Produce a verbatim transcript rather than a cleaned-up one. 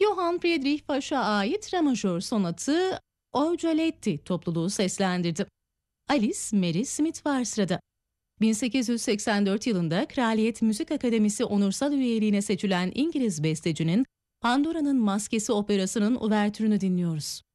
Johann Friedrich Bach'a ait Re majör sonatı Augialetti topluluğu seslendirdi. Alice Mary Smith var sırada. bin sekiz yüz seksen dört yılında Kraliyet Müzik Akademisi onursal üyeliğine seçilen İngiliz bestecinin Pandora'nın Maskesi operasının uvertürünü dinliyoruz.